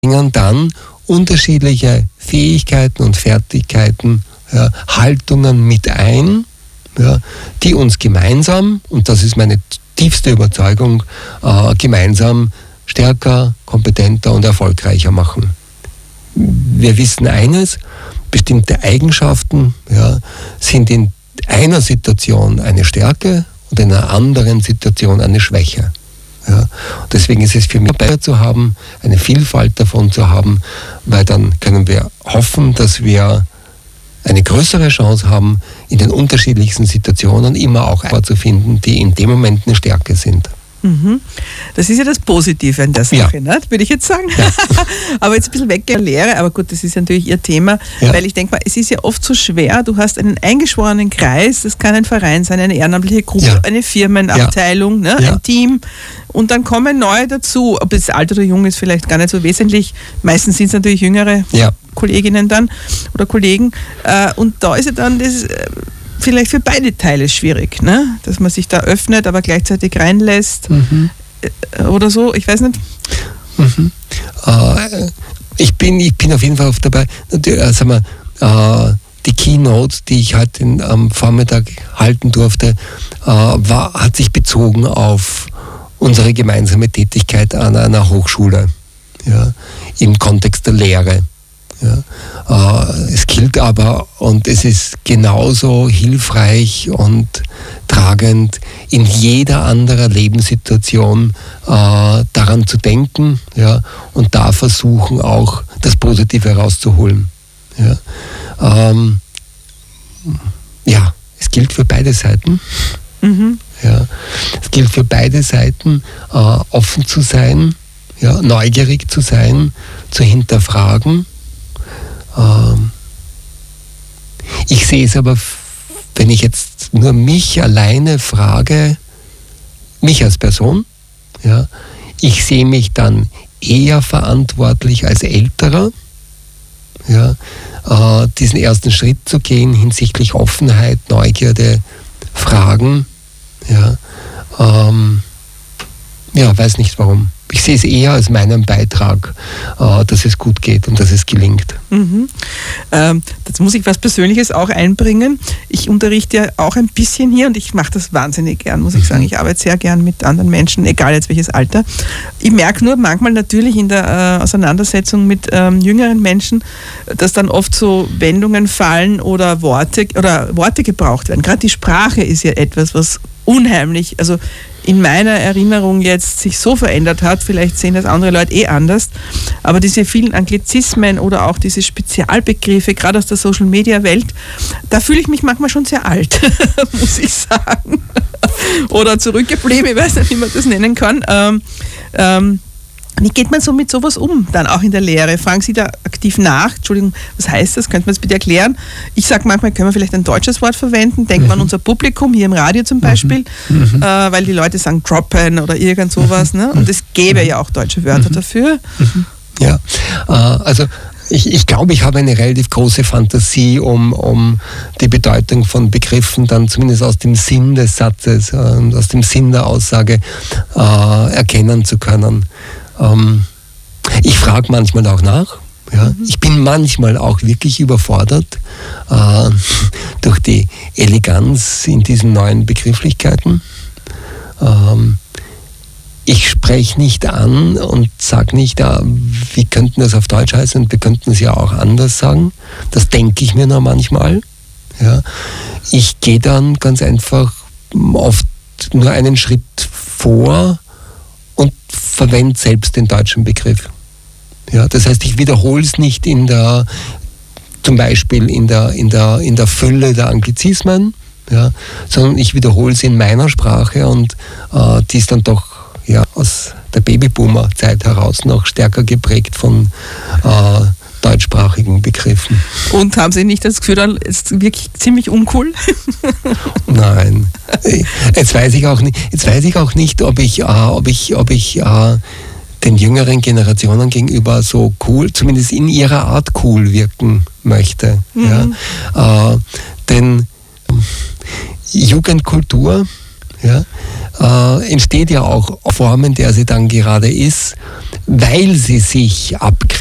bringen dann unterschiedliche Fähigkeiten und Fertigkeiten, Haltungen mit ein, die uns gemeinsam, und das ist meine tiefste Überzeugung, gemeinsam stärker, kompetenter und erfolgreicher machen. Wir wissen eines, bestimmte Eigenschaften sind in einer Situation eine Stärke und in einer anderen Situation eine Schwäche. Ja. Deswegen ist es für mich besser zu haben, eine Vielfalt davon zu haben, weil dann können wir hoffen, dass wir eine größere Chance haben, in den unterschiedlichsten Situationen immer auch zu finden, die in dem Moment eine Stärke sind. Das ist ja das Positive an der Sache, ne? Würde ich jetzt sagen. Ja. Aber jetzt ein bisschen weg der Lehre, aber gut, das ist natürlich Ihr Thema, weil ich denke mal, es ist ja oft so schwer, du hast einen eingeschworenen Kreis, das kann ein Verein sein, eine ehrenamtliche Gruppe, eine Firmenabteilung, ne? Ein Team, und dann kommen neue dazu, ob es alt oder jung ist, vielleicht gar nicht so wesentlich, meistens sind es natürlich jüngere Kolleginnen dann oder Kollegen, und da ist ja dann das vielleicht für beide Teile schwierig, ne? Dass man sich da öffnet, aber gleichzeitig reinlässt oder so, ich weiß nicht. Ich bin auf jeden Fall oft dabei. Die Keynote, die ich heute am Vormittag halten durfte, hat sich bezogen auf unsere gemeinsame Tätigkeit an einer Hochschule, im Kontext der Lehre. Es gilt aber, und es ist genauso hilfreich und tragend in jeder anderen Lebenssituation daran zu denken, und da versuchen auch das Positive herauszuholen. Es gilt für beide Seiten. Es gilt für beide Seiten, offen zu sein, neugierig zu sein, zu hinterfragen. Ich sehe es aber, wenn ich jetzt nur mich alleine frage, mich als Person, ich sehe mich dann eher verantwortlich als Älterer, diesen ersten Schritt zu gehen hinsichtlich Offenheit, Neugierde, Fragen. Weiß nicht warum. Ich sehe es eher als meinen Beitrag, dass es gut geht und dass es gelingt. Jetzt muss ich was Persönliches auch einbringen. Ich unterrichte ja auch ein bisschen hier und ich mache das wahnsinnig gern, muss ich sagen. Ich arbeite sehr gern mit anderen Menschen, egal jetzt welches Alter. Ich merke nur manchmal natürlich in der Auseinandersetzung mit jüngeren Menschen, dass dann oft so Wendungen fallen oder Worte gebraucht werden. Gerade die Sprache ist ja etwas, was unheimlich, also in meiner Erinnerung jetzt sich so verändert hat, vielleicht sehen das andere Leute anders, aber diese vielen Anglizismen oder auch diese Spezialbegriffe, gerade aus der Social-Media-Welt, da fühle ich mich manchmal schon sehr alt, muss ich sagen. Oder zurückgeblieben, ich weiß nicht, wie man das nennen kann. Wie geht man so mit sowas um, dann auch in der Lehre? Fragen Sie da aktiv nach? Entschuldigung, was heißt das? Könnte man das bitte erklären? Ich sage manchmal, können wir vielleicht ein deutsches Wort verwenden? Denkt man an unser Publikum, hier im Radio zum Beispiel, weil die Leute sagen droppen oder irgend sowas. Ne? Und es gäbe ja auch deutsche Wörter dafür. Ja, also ich glaube, ich habe eine relativ große Fantasie, um die Bedeutung von Begriffen dann zumindest aus dem Sinn des Satzes, aus dem Sinn der Aussage erkennen zu können. Ich frage manchmal auch nach. Ich bin manchmal auch wirklich überfordert durch die Eleganz in diesen neuen Begrifflichkeiten. Ich spreche nicht an und sage nicht, wie könnten das auf Deutsch heißen und wir könnten es ja auch anders sagen. Das denke ich mir noch manchmal. Ich gehe dann ganz einfach oft nur einen Schritt vor und verwende selbst den deutschen Begriff. Das heißt, ich wiederhole es nicht zum Beispiel in der Fülle der Anglizismen, sondern ich wiederhole es in meiner Sprache und die ist dann doch aus der Babyboomer-Zeit heraus noch stärker geprägt von deutschsprachigen Begriffen. Und haben Sie nicht das Gefühl, dann ist wirklich ziemlich uncool? Nein. Jetzt weiß ich auch nicht, ob ich den jüngeren Generationen gegenüber so cool, zumindest in ihrer Art cool wirken möchte. Denn Jugendkultur entsteht ja auch auf Form, in der sie dann gerade ist, weil sie sich abgrenzt